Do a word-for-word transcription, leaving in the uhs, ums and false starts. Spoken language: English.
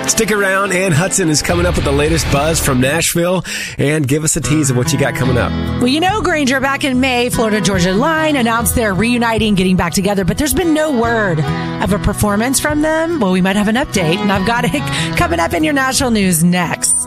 Stick around. Ann Hudson is coming up with the latest buzz from Nashville. And give us a tease of what you got coming up. Well, you know, Granger, back in May, Florida Georgia Line announced they're reuniting, getting back together, but there's been no word of a performance from them. Well, we might have an update, and I've got it coming up in your Nashville news next.